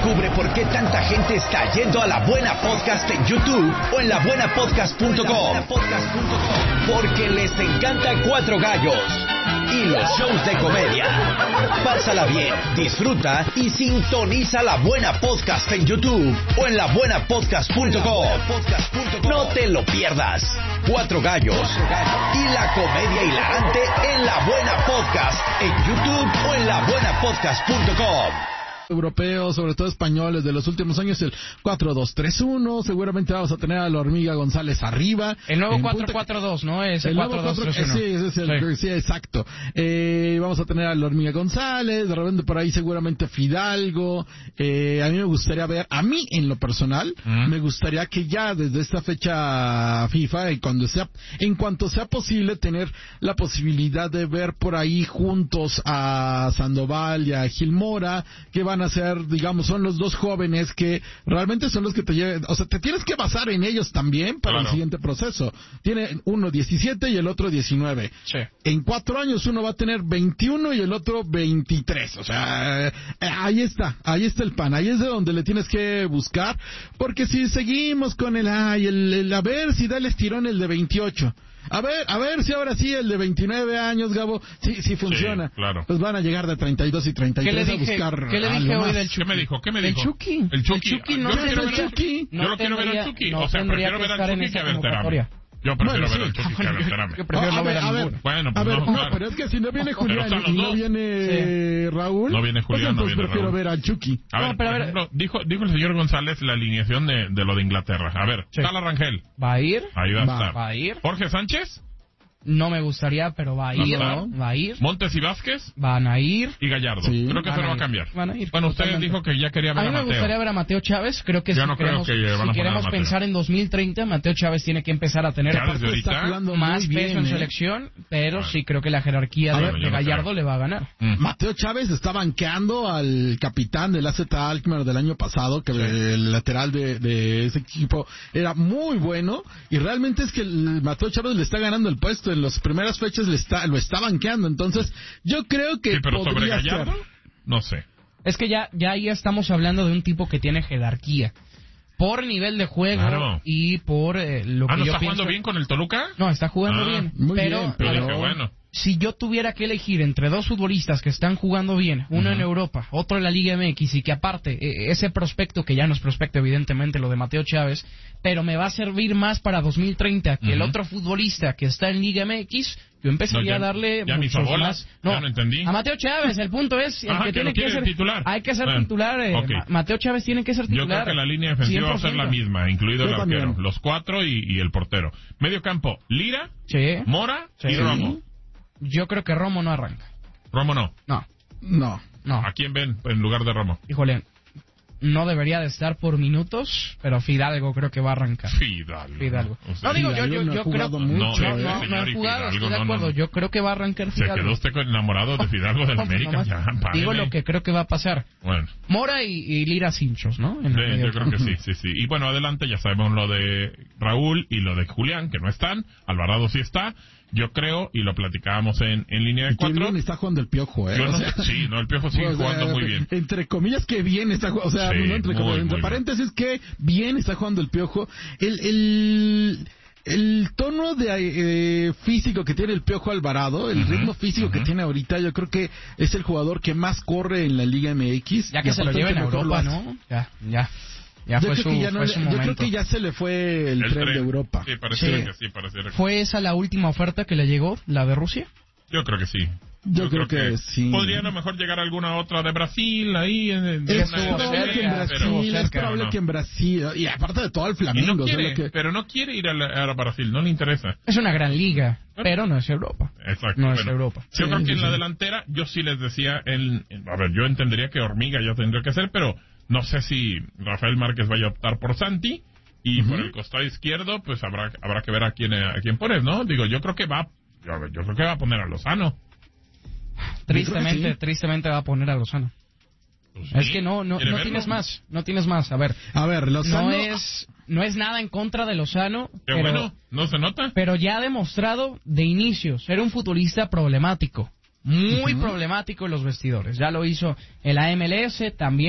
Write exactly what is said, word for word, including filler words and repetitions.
Descubre por qué tanta gente está yendo a La Buena Podcast en YouTube o en la buena podcast punto com. Porque les encanta Cuatro Gallos y los shows de comedia. Pásala bien, disfruta y sintoniza La Buena Podcast en YouTube o en la buena podcast punto com. No te lo pierdas. Cuatro Gallos y la comedia hilarante en La Buena Podcast en YouTube o en la buena podcast punto com. Europeos, sobre todo españoles de los últimos años, el cuatro dos tres uno, seguramente vamos a tener a la Hormiga González arriba. El nuevo cuatro cuatro dos, ¿no? Es el, el cuatro dos tres uno. Sí, ese es el, sí. sí, exacto. Eh, vamos a tener a la Hormiga González, de repente por ahí seguramente Fidalgo. Eh, a mí me gustaría ver, a mí en lo personal, ¿Mm? me gustaría que ya desde esta fecha FIFA, y cuando sea, en cuanto sea posible, tener la posibilidad de ver por ahí juntos a Sandoval y a Gil Mora, que van a ser, digamos, son los dos jóvenes que realmente son los que te lleven, o sea, te tienes que basar en ellos también para claro. el siguiente proceso. Tiene uno diecisiete y el otro diecinueve. Sí. En cuatro años uno va a tener veintiuno y el otro veintitrés. O sea, eh, ahí está, ahí está el pan, ahí es de donde le tienes que buscar, porque si seguimos con el, ay, el, el a ver si da el estirón el de veintiocho. A ver, a ver si ahora sí el de veintinueve años, Gabo, sí, sí funciona. Sí, claro. Pues van a llegar de treinta y dos y treinta y tres ¿Qué le dije, a buscar ¿qué le dije hoy del Chucky? ¿Qué me dijo? ¿Qué me dijo? El Chucky. El Chucky. El Chucky no yo no quiero ver al Chucky. No yo lo quiero ver al Chucky. No o sea, prefiero ver al Chucky que a Berterame. Yo prefiero bueno, ver al sí. Chucky que a Berterame. Yo prefiero a no ver, ver a, a ver, ninguno. Bueno, pues a ver, no, no, claro. pero es que si no viene Julián Pero y no dos. viene sí. Raúl, no viene Julián, pues no entonces viene prefiero Raúl. ver al Chucky. A ver, no, pero por a ver. ejemplo, dijo, dijo el señor González la alineación de, de lo de Inglaterra. A ver, Sí. Sala Rangel. ¿Va a ir? Ahí va a Va. estar. ¿Va a ir? Jorge Sánchez. No me gustaría, pero va a ir. ¿No? Va a ir. Montes y Vázquez. Van a ir. Y Gallardo. Sí. Creo que Van eso no a va a ir. cambiar. Van a ir. Bueno, usted Totalmente. dijo que ya quería ver A a, mí me Mateo. gustaría ver a Mateo Chávez. Creo que Yo si no creo queremos, que van a si poner a queremos Mateo. pensar en dos mil treinta, Mateo Chávez tiene que empezar a tener Ya desde ahorita. Está jugando más muy peso bien, en ¿eh? selección, pero Bueno. sí creo que la jerarquía A de, ver, de yo no Gallardo creo. le va a ganar. Mm. Mateo Chávez está banqueando al capitán del A Z Alkmaar del año pasado, que Sí. el lateral de, de ese equipo era muy bueno, y realmente es que el Mateo Chávez le está ganando el puesto. En las primeras fechas le está, lo está banqueando, entonces yo creo que Sí, pero sobre podría Gallardo, ser. no sé. Es que ya, ya ahí estamos hablando de un tipo que tiene jerarquía. Por nivel de juego Claro. y por eh, lo Ah, que ¿no yo está pienso. jugando bien con el Toluca? No, está jugando Ah, bien. muy pero bien, Pero a ver, dije, bueno. si yo tuviera que elegir entre dos futbolistas que están jugando bien, uno Ujú. en Europa, otro en la Liga M X, y que aparte, eh, ese prospecto, que ya no es prospecto evidentemente, lo de Mateo Chávez, pero me va a servir más para dos mil treinta que el Ujú. otro futbolista que está en Liga M X, yo empezaría No, ya- a darle ya ni muchos Fabolas, más. ya no entendí. A Mateo Chávez, el punto es, el Ajá, que que tiene lo que quiere ser titular. hay que ser Bueno, titular, eh, ok. Ma- Mateo Chávez tiene que ser Yo titular. creo que la línea defensiva va a ser la cien por ciento. misma, incluido Yo el arquero. también. Los cuatro y, y el portero. Medio campo, Lira, Sí. Mora Sí. y Romo. Yo creo que Romo no arranca. Romo no. No, No. no. ¿A quién ven en lugar de Romo? Híjole, no debería de estar por minutos, pero Fidalgo creo que va a arrancar. Fidalgo. Fidalgo. O sea, No digo, yo, Fidalgo yo, no ha yo creo... jugado No, mucho, No, no, ese no, no señor he y jugado, Fidalgo, estoy de no, acuerdo. no. Yo creo que va a arrancar Se Fidalgo. quedó usted con- enamorado de Fidalgo del No, América. nomás Ya, digo párele. lo que creo que va a pasar. Bueno. Mora y, y Lira Cinchos, ¿no? En el Sí, medio yo creo campo. que sí, sí, sí. Y bueno, adelante ya sabemos lo de Raúl y lo de Julián, que no están. Alvarado sí está. Yo creo, y lo platicábamos en, en línea de Y qué cuatro. bien está jugando el Piojo, ¿eh? Yo O no sea, sé, sí, no, el Piojo sigue o sea, jugando muy bien. Entre comillas, que bien está jugando. O sea, Sí, no entre, muy, comillas, entre muy paréntesis, que bien está jugando el Piojo. El, el, el tono de eh, físico que tiene el Piojo Alvarado, el Ujú, ritmo físico ujú. que tiene ahorita, yo creo que es el jugador que más corre en la Liga M X. Ya que y se lo aparte lleven a que mejor lo Europa, hace. ¿no? Ya, ya. Ya Yo fue creo, su, que ya no fue le- su yo momento. creo que ya se le fue el, El tren, tren. de Europa. Sí, pareciera Sí. que sí, pareciera que ¿Fue esa la última oferta que le llegó, la de Rusia? Yo creo que sí. Yo creo que sí. Podría a lo mejor llegar alguna otra de Brasil ahí. En, en- Es una- probable que en cerca, Brasil, pero es cerca, probable no. que en Brasil, y aparte de todo el Y Flamengo, no o sea, quiere, lo que- pero no quiere ir a, la- a Brasil, no le interesa. Es una gran liga, pero no es Europa. Exacto. No es bueno, Europa. Yo Sí, creo que sí, en la sí. delantera, yo sí les decía, en, en- a ver, yo entendería que Hormiga ya tendría que ser, pero no sé si Rafael Márquez vaya a optar por Santi. Y Ujú. por el costado izquierdo, pues habrá habrá que ver a quién a quién poner, ¿no? Digo, yo creo que va, yo, yo creo que va a poner a Lozano. Tristemente, sí. tristemente va a poner a Lozano. Pues Es sí, que no, no, ¿quiere no verlo? tienes más, no tienes más. A ver, A ver, Lozano... no es, no es nada en contra de Lozano, Qué pero, bueno, ¿no se nota? pero ya ha demostrado de inicio ser un futbolista problemático, muy Ujú. problemático en los vestidores. Ya lo hizo en la M L S, también